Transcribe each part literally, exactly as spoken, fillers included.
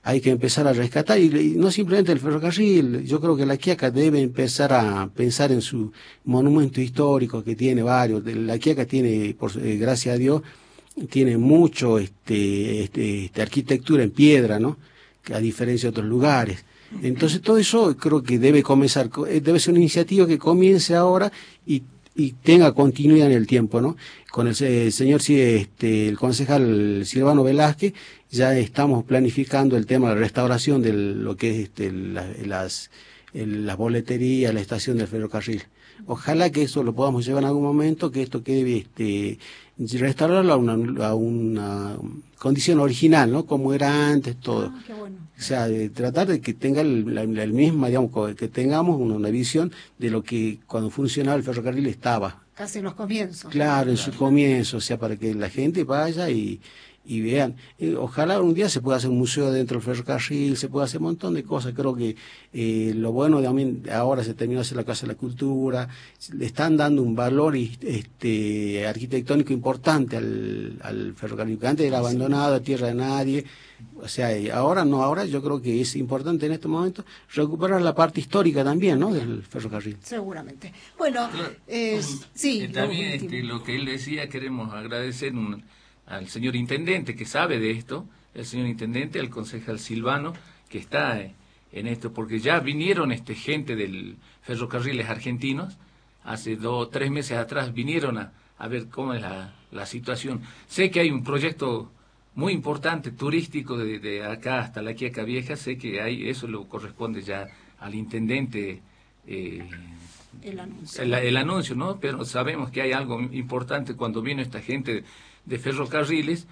hay que empezar a rescatar, y, y no simplemente el ferrocarril. Yo creo que La Quiaca debe empezar a pensar en su monumento histórico, que tiene varios. La Quiaca tiene, por, eh, gracias a Dios, tiene mucho este, este, este arquitectura en piedra, ¿no? Que a diferencia de otros lugares. Entonces todo eso creo que debe comenzar, debe ser una iniciativa que comience ahora y, y tenga continuidad en el tiempo, ¿no? Con el, el señor, este, el concejal Silvano Velázquez, ya estamos planificando el tema de la restauración de lo que es este, la, las, el, las boleterías, la estación del ferrocarril. Ojalá que eso lo podamos llevar en algún momento, que esto quede, este, restaurarlo a una, a una condición original, ¿no? Como era antes, todo. Ah, qué bueno. O sea, de tratar de que tenga el, la, el mismo, digamos, que tengamos una, una visión de lo que cuando funcionaba el ferrocarril estaba. Casi en los comienzos. Claro, en su comienzo, o sea, para que la gente vaya y, y vean. Eh, ojalá un día se pueda hacer un museo dentro del ferrocarril, se pueda hacer un montón de cosas. Creo que eh, lo bueno también, ahora se terminó de hacer la Casa de la Cultura, le están dando un valor este, arquitectónico importante al, al ferrocarril, que antes era abandonado, a tierra de nadie. O sea, ahora no, ahora yo creo que es importante en este momento recuperar la parte histórica también, ¿no?, del ferrocarril. Seguramente. Bueno, claro, eh, sí. Eh, también lo, este, lo que él decía, queremos agradecer un, al señor intendente que sabe de esto, el señor intendente, al concejal Silvano, que está eh, en esto, porque ya vinieron este gente del Ferrocarriles Argentinos, hace dos, tres meses atrás vinieron a, a ver cómo es la, la situación. Sé que hay un proyecto muy importante, turístico, de, de acá hasta La Quiaca Vieja. Sé que hay, eso lo corresponde ya al intendente, eh, el anuncio. El, el anuncio, ¿no? Pero sabemos que hay algo importante cuando vino esta gente de ferrocarriles,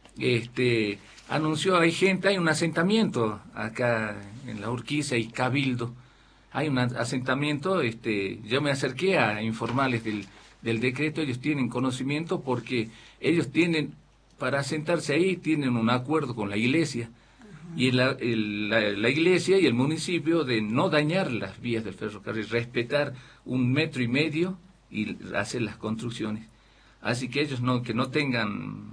este, anunció, hay gente, hay un asentamiento acá en La Urquiza y Cabildo, hay un asentamiento, este, yo me acerqué a informarles del, del decreto, ellos tienen conocimiento porque ellos tienen, para asentarse ahí, tienen un acuerdo con la iglesia, uh-huh. y la, el, la, la iglesia y el municipio de no dañar las vías del ferrocarril, respetar un metro y medio y hacer las construcciones. Así que ellos no, que no tengan,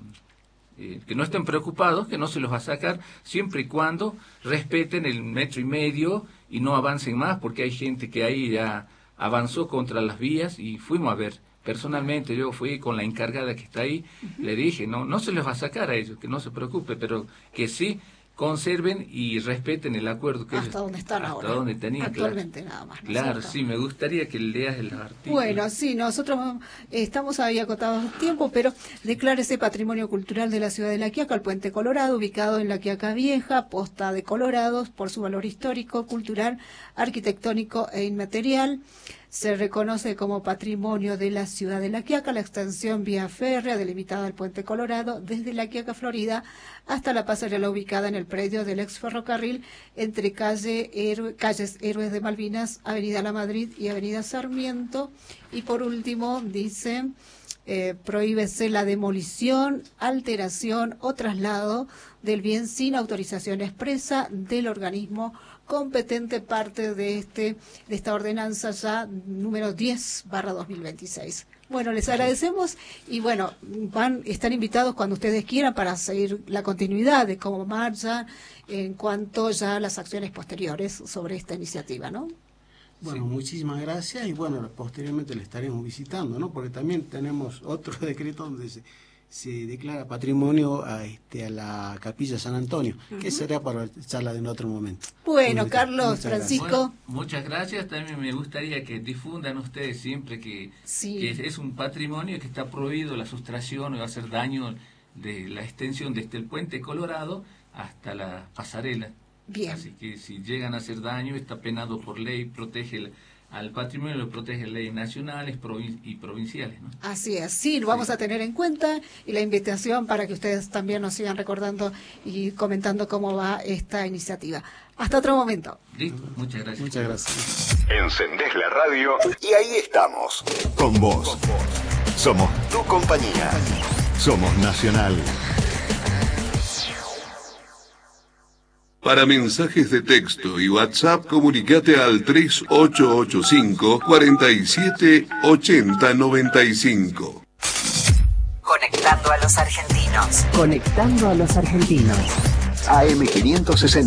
eh, que no estén preocupados, que no se los va a sacar, siempre y cuando respeten el metro y medio y no avancen más, porque hay gente que ahí ya avanzó contra las vías y fuimos a ver. Personalmente yo fui con la encargada que está ahí, uh-huh. le dije, no, no se les va a sacar a ellos, que no se preocupe, pero que sí conserven y respeten el acuerdo que hasta ellos, donde están hasta ahora, donde tenían, actualmente claro. nada más, ¿no? Claro, sí, me gustaría que leas el artículo. Bueno, sí, nosotros estamos ahí acotados de tiempo, pero declárese Patrimonio Cultural de la Ciudad de La Quiaca el Puente Colorado, ubicado en La Quiaca Vieja, Posta de Colorados, por su valor histórico, cultural, arquitectónico e inmaterial. Se reconoce como Patrimonio de la Ciudad de La Quiaca la extensión vía férrea delimitada al Puente Colorado desde La Quiaca, Florida, hasta la pasarela ubicada en el predio del ex ferrocarril entre calle Héroe, calles Héroes de Malvinas, Avenida La Madrid y Avenida Sarmiento. Y por último, dice, eh, prohíbese la demolición, alteración o traslado del bien sin autorización expresa del organismo competente, parte de este de esta ordenanza ya número diez barra dos mil veintiséis. Bueno, les agradecemos y bueno, van están invitados cuando ustedes quieran para seguir la continuidad de cómo marcha en cuanto ya a las acciones posteriores sobre esta iniciativa, ¿no? Bueno, sí. Muchísimas gracias y bueno, posteriormente le estaremos visitando, ¿no? Porque también tenemos otro decreto donde se, se declara patrimonio a, este, a la Capilla San Antonio, uh-huh. que será para charla en otro momento. Bueno, Carlos, Francisco. Bueno, muchas gracias. También me gustaría que difundan ustedes siempre que, sí. que es, es un patrimonio que está prohibido la sustracción o hacer daño de la extensión desde el Puente Colorado hasta la pasarela. Bien. Así que si llegan a hacer daño, está penado por ley, protege el, al patrimonio, lo protege leyes nacionales provin y provinciales, ¿no? Así es, sí, lo vamos sí. a tener en cuenta y la invitación para que ustedes también nos sigan recordando y comentando cómo va esta iniciativa. Hasta otro momento. Listo, muchas gracias. Muchas gracias. Encendés la radio y ahí estamos. Con vos. Somos tu compañía. Somos Nacional. Para mensajes de texto y WhatsApp, comunicate al tres ocho ocho cinco, cuatro siete, ocho cero nueve cinco. Conectando a los argentinos. Conectando a los argentinos. A M quinientos sesenta.